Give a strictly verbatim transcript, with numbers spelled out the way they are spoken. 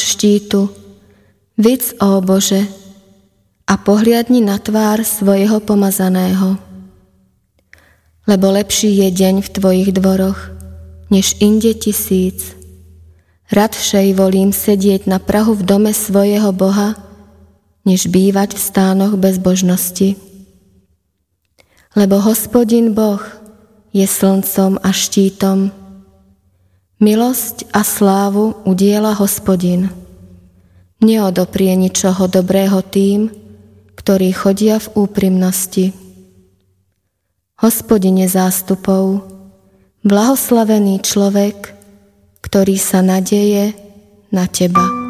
štítu, vidz, ó Bože, a pohliadni na tvár svojho pomazaného. Lebo lepší je deň v tvojich dvoroch, než inde tisíc. Radšej volím sedieť na prahu v dome svojho Boha, než bývať v stánoch bezbožnosti. Lebo Hospodin Boh je slncom a štítom. Milosť a slávu udiela Hospodin. Neodoprie ničoho dobrého tým, ktorí chodia v úprimnosti. Hospodine zástupov, blahoslavený človek, ktorý sa nadeje na teba.